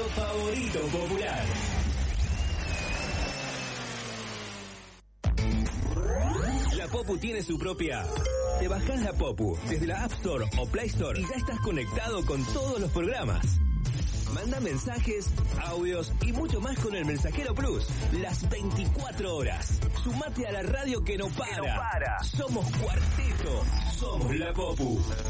favorito popular. La Popu tiene su propia app. Te bajás la Popu desde la App Store o Play Store y ya estás conectado con todos los programas. Manda mensajes, audios y mucho más con el Mensajero Plus. Las 24 horas. Sumate a la radio que no para. Somos Cuarteto. Somos la Popu.